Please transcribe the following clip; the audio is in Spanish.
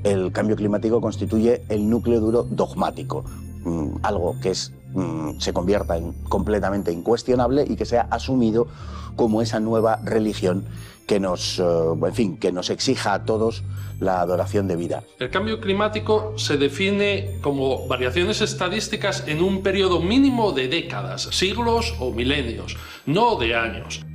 el cambio climático constituye el núcleo duro dogmático, algo que se convierta en completamente incuestionable y que sea asumido como esa nueva religión que nos exija a todos la adoración de vida. El cambio climático se define como variaciones estadísticas en un periodo mínimo de décadas, siglos o milenios, no de años.